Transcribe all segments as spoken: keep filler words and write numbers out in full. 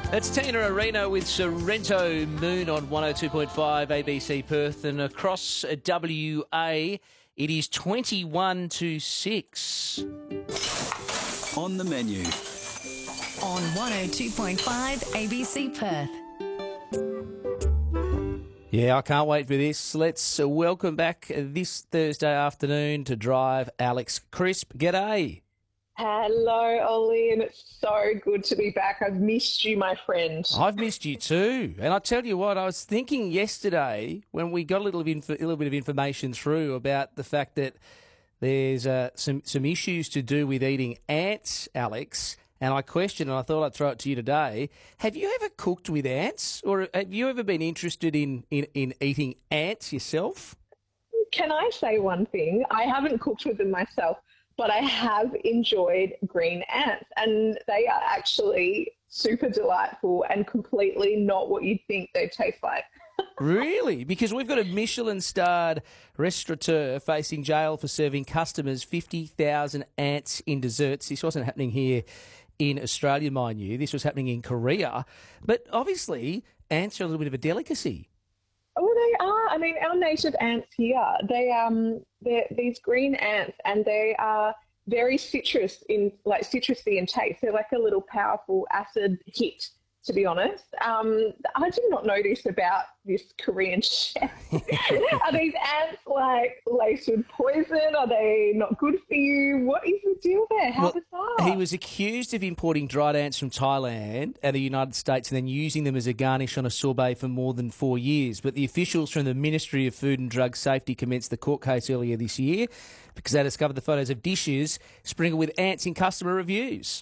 That's Tina Arena with Sorrento Moon on one oh two point five A B C Perth, and across W A it is twenty-one to six. On the menu. On one oh two point five A B C Perth. Yeah, I can't wait for this. Let's uh, welcome back uh, this Thursday afternoon to drive Alex Crisp. G'day. Hello, Ollie, and it's so good to be back. I've missed you, my friend. I've missed you too. And I tell you what, I was thinking yesterday when we got a little, inf- a little bit of information through about the fact that there's uh, some, some issues to do with eating ants, Alex, and I questioned, and I thought I'd throw it to you today. Have you ever cooked with ants, or have you ever been interested in, in, in eating ants yourself? Can I say one thing? I haven't cooked with them myself, but I have enjoyed green ants, and they are actually super delightful and completely not what you'd think they taste like. Really? Because we've got a Michelin-starred restaurateur facing jail for serving customers fifty thousand ants in desserts. This wasn't happening here in Australia, mind you. This was happening in Korea. But obviously, ants are a little bit of a delicacy. Oh, they are. I mean, our native ants here, they um, they're these green ants, and they are very citrus in like citrusy in taste. They're like a little powerful acid hit, to be honest. Um, I did not know this about this Korean chef. Are these ants like laced with poison? Are they not good for you? What is the deal there? How Well, bizarre. he was accused of importing dried ants from Thailand and the United States and then using them as a garnish on a sorbet for more than four years. But the officials from the Ministry of Food and Drug Safety commenced the court case earlier this year because they discovered the photos of dishes sprinkled with ants in customer reviews.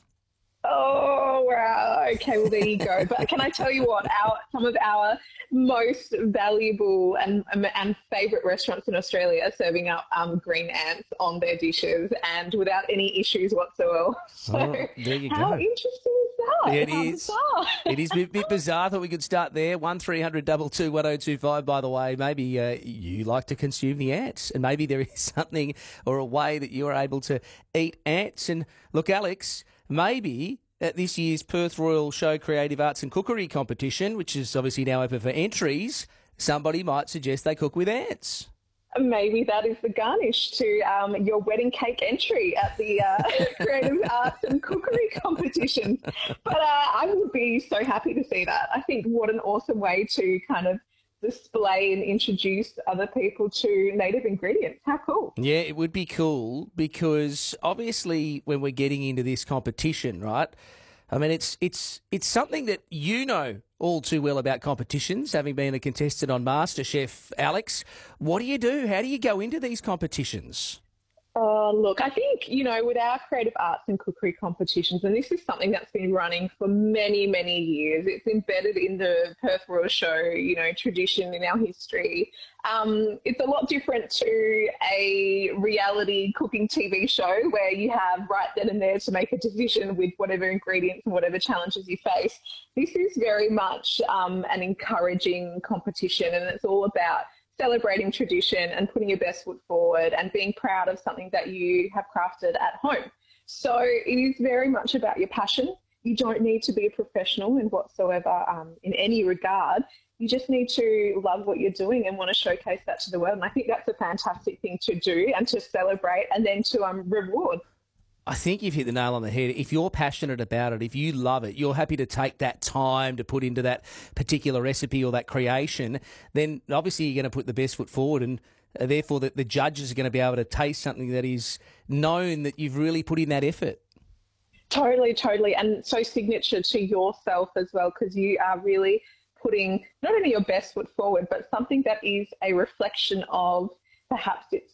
Oh, wow. Okay, well, there you go. But can I tell you what? Our some of our most valuable and and favourite restaurants in Australia are serving up um, green ants on their dishes and without any issues whatsoever. So Oh, there you how go. interesting is that? It How is. bizarre. It is a bit, bit bizarre. I thought we could start there. one three hundred two two one oh two five, by the way. Maybe uh, you like to consume the ants, and maybe there is something or a way that you are able to eat ants. And look, Alex, maybe at this year's Perth Royal Show Creative Arts and Cookery Competition, which is obviously now open for entries, somebody might suggest they cook with ants. Maybe that is the garnish to um, your wedding cake entry at the uh, Creative Arts and Cookery Competition. But uh, I would be so happy to see that. I think what an awesome way to kind of display and introduce other people to native ingredients. How cool. Yeah, it would be cool because obviously when we're getting into this competition, right? I mean, it's it's it's something that you know all too well about competitions, having been a contestant on MasterChef, Alex. What do you do? How do you go into these competitions? Oh, look, I think, you know, with our creative arts and cookery competitions, and this is something that's been running for many, many years, it's embedded in the Perth Royal Show, you know, tradition in our history. Um, it's a lot different to a reality cooking T V show where you have right then and there to make a decision with whatever ingredients and whatever challenges you face. This is very much um, an encouraging competition, and it's all about celebrating tradition and putting your best foot forward and being proud of something that you have crafted at home. So it is very much about your passion. You don't need to be a professional in whatsoever, um, in any regard. You just need to love what you're doing and want to showcase that to the world. And I think that's a fantastic thing to do and to celebrate and then to um, reward. I think you've hit the nail on the head. If you're passionate about it, if you love it, you're happy to take that time to put into that particular recipe or that creation, then obviously you're going to put the best foot forward, and uh, therefore the, the judges are going to be able to taste something that is known that you've really put in that effort. Totally, totally. And so signature to yourself as well, because you are really putting not only your best foot forward, but something that is a reflection of perhaps it's